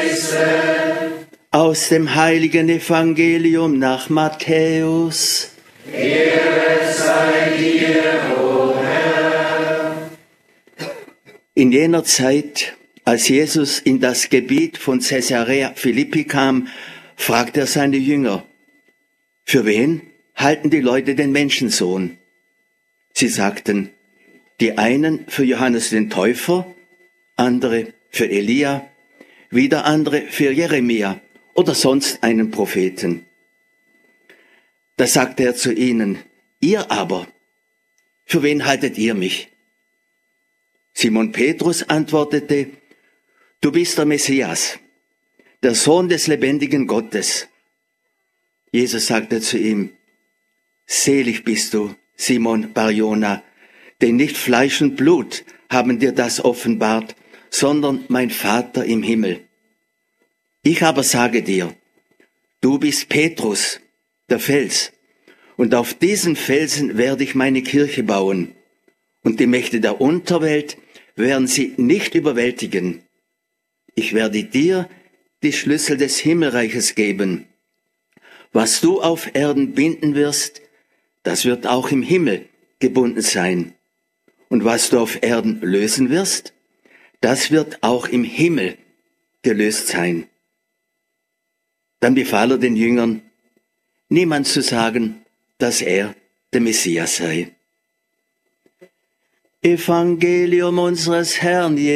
Aus dem heiligen Evangelium nach Matthäus. Ehre sei dir, o Herr. In jener Zeit, als Jesus in das Gebiet von Caesarea Philippi kam, fragte er seine Jünger: Für wen halten die Leute den Menschensohn? Sie sagten, die einen für Johannes den Täufer, andere für Elia, wieder andere für Jeremia oder sonst einen Propheten. Da sagte er zu ihnen: Ihr aber, für wen haltet ihr mich? Simon Petrus antwortete: Du bist der Messias, der Sohn des lebendigen Gottes. Jesus sagte zu ihm: Selig bist du, Simon Bar-Jona, denn nicht Fleisch und Blut haben dir das offenbart, sondern mein Vater im Himmel. Ich aber sage dir, du bist Petrus, der Fels, und auf diesen Felsen werde ich meine Kirche bauen, und die Mächte der Unterwelt werden sie nicht überwältigen. Ich werde dir die Schlüssel des Himmelreiches geben. Was du auf Erden binden wirst, das wird auch im Himmel gebunden sein. Und was du auf Erden lösen wirst, das wird auch im Himmel gelöst sein. Dann befahl er den Jüngern, niemand zu sagen, dass er der Messias sei. Evangelium unseres Herrn